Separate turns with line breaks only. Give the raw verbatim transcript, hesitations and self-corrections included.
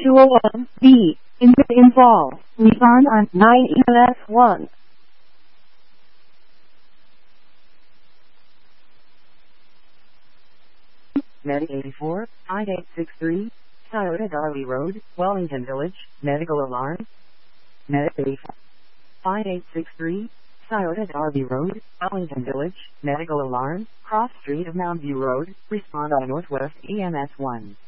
two oh one B. In the involve. Respond on nine E M S one.
Medic eighty-four, five eight six three, Toyota Darley Road, Wellington Village, medical alarm. Medic eighty-four, five eight six three, Toyota Darby Road, Wellington Village, medical alarm, cross street of Mount View Road, respond on Northwest E M S one.